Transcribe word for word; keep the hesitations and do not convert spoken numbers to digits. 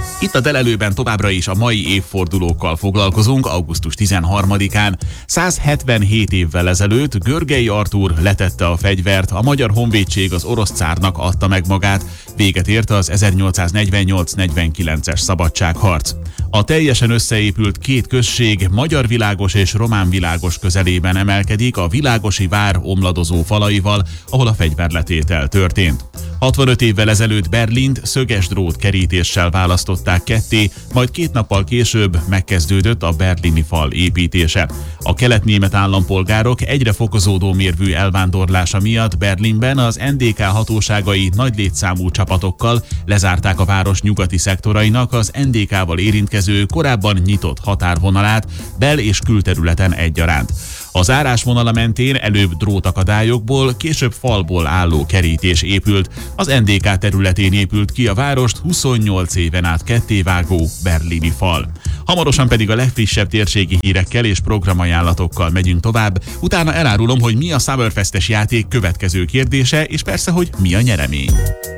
Itt a Telelőben továbbra is a mai évfordulókkal foglalkozunk, augusztus tizenharmadikán. száz hetvenhét évvel ezelőtt Görgei Artúr letette a fegyvert, a Magyar Honvédség az orosz cárnak adta meg magát, véget ért az ezernyolcszáznegyvennyolc negyvenkilences szabadságharc. A teljesen összeépült két község Magyar Világos és Román Világos közelében emelkedik a Világosi vár omladozó falaival, ahol a fegyverletétel történt. hatvanöt évvel ezelőtt Berlint szöges drót kerítéssel választották ketté, majd két nappal később megkezdődött a berlini fal építése. A kelet-német állampolgárok egyre fokozódó mérvű elvándorlása miatt Berlinben az en dé ká hatóságai nagy létszámú csapatokkal lezárták a város nyugati szektorainak az en dé ká-val érintkező, korábban nyitott határvonalát bel- és külterületen egyaránt. A zárásvonala mentén előbb drótakadályokból, később falból álló kerítés épült. Az en dé ká területén épült ki a várost huszonnyolc éven át kettévágó berlini fal. Hamarosan pedig a legfrissebb térségi hírekkel és programajánlatokkal megyünk tovább, utána elárulom, hogy mi a Summerfestes játék következő kérdése, és persze, hogy mi a nyeremény.